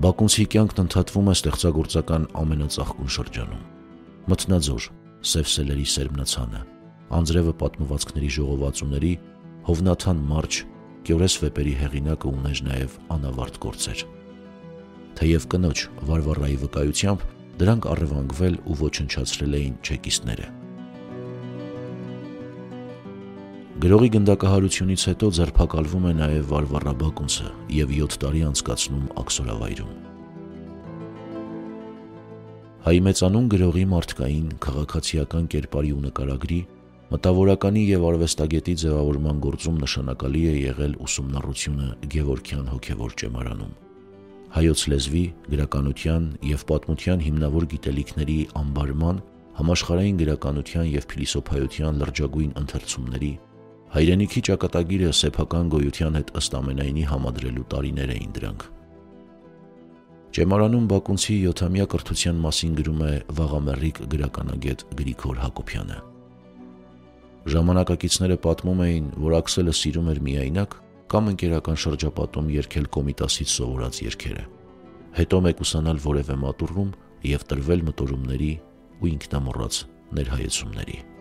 Բակունցի կյանքն ընդհատվում է ստեղծագործական ամենածաղկուն շրջանում։ Մթնաձոր, սև սելերի սերմնացանը, անձրևը պատմվածքների ժողովածուների, Հովնաթան մարջ, Կյորես վեպերի հեղինակը ուներ նաև անավարտ գործեր։ Թեև կնոջ Վարվառայի վկայությամբ դրանք առևանգվել ու ոչնչացրել էին չեկիստները։ Գրողի գնդակահարությունից հետո ձերբակալվում է նաև Վարվառա Բակունցը և 7 տարի անցկացնում աքսորավայրում։ Հայի մեծանուն գրողի մարդկային, քաղաքացիական կերպարի ու նկարագրի, մտավորականի և արվեստագետի ձևավորման գործում նշանակալի է եղել ուսումնառությունը Գևորգյան հոգևոր ճեմարանում։ Հայոց լեզվի, գրականության և պատմության հիմնավոր գիտելիքների ամբարման, համաշխարհային գրականության և փիլիսոփայության լրջագույն ընթերցումների, հայրենիքի ճակատագիրը սեփական գոյության հետ ըստ ամենայնի համադրելու տարիներ էին դրանք։ Ճեմարանում Բակունցի 7-ամյա կրթության մասին գրում է վաղամեռիկ գրականագետ Գրիգոր Հակոբյանը։ Ժամանակակիցները պատմում էին, որ Աքսելը սիրում էր միայնակ կամ ընկերական շրջապատում երգել Կոմիտասից սովորած երգերը, հետո մեկուսանալ որևէ մատուռում և տրվել մտորումների ու ինքնամոռաց ներհայեցումների։